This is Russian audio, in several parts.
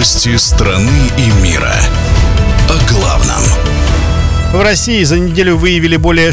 Новости страны и мира. О главном. В России за неделю выявили более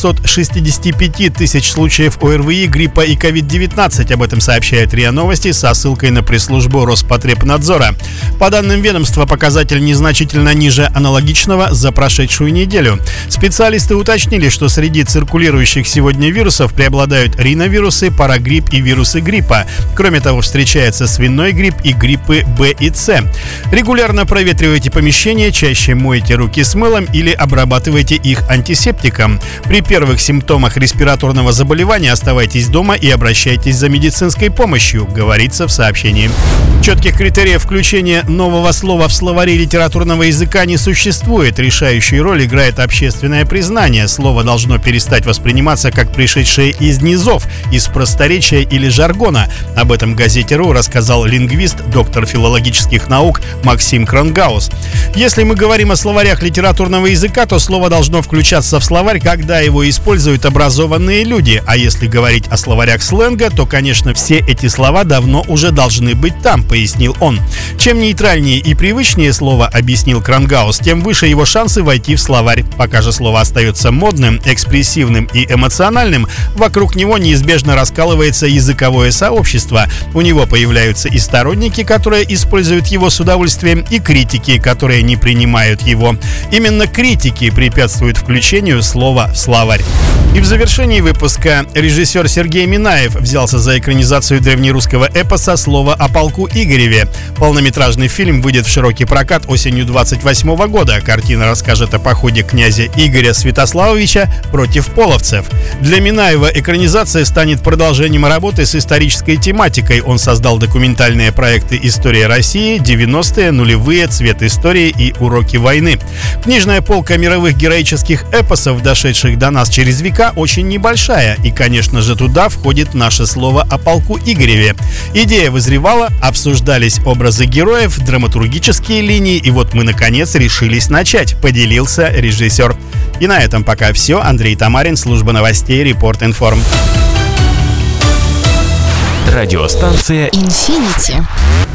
665 тысяч случаев ОРВИ, гриппа и COVID-19. Об этом сообщает РИА Новости со ссылкой на пресс-службу Роспотребнадзора. По данным ведомства, показатель незначительно ниже аналогичного за прошедшую неделю. Специалисты уточнили, что среди циркулирующих сегодня вирусов преобладают риновирусы, парагрипп и вирусы гриппа. Кроме того, встречается свиной грипп и гриппы Б и С. Регулярно проветривайте помещение, чаще мойте руки с мылом или обрабатывайте их антисептиком. При первых симптомах респираторного заболевания оставайтесь дома и обращайтесь за медицинской помощью, говорится в сообщении. Четких критериев включения нового слова в словари литературного языка не существует. Решающую роль играет общественное признание. Слово должно перестать восприниматься как пришедшее из низов, из просторечия или жаргона. Об этом газете РУ рассказал лингвист, доктор филологических наук Максим Крангаус. Если мы говорим о словарях литературного языка, то слово должно включаться в словарь, когда его используют образованные люди. А если говорить о словарях сленга, то, конечно, все эти слова давно уже должны быть там, пояснил он. Чем нейтральнее и привычнее слово, объяснил Крангаус, тем выше его шансы войти в словарь. Пока же слово остается модным, экспрессивным и эмоциональным, вокруг него неизбежно раскалывается языковое сообщество. У него появляются и сторонники, которые используют его с удовольствием, и критики, которые не принимают его. Именно критики препятствуют включению слова в словарь. И в завершении выпуска режиссер Сергей Минаев взялся за экранизацию древнерусского эпоса «Слово о полку Игореве». Полнометражный фильм выйдет в широкий прокат осенью 28 года. Картина расскажет о походе князя Игоря Святославовича против половцев. Для Минаева экранизация станет продолжением работы с исторической тематикой. Он создал документальные проекты «История России», «90-е», «Нулевые», «Цвет истории» и «Уроки войны». Книжная полка мировых героических эпосов, дошедших до нас через века, очень небольшая, и, конечно же, туда входит наше слово о полку Игореве. Идея вызревала, обсуждались образы героев, драматургические линии, и вот мы, наконец, решились начать, поделился режиссер. И на этом пока все. Андрей Тамарин, служба новостей, Репорт Информ. Радиостанция Infinity.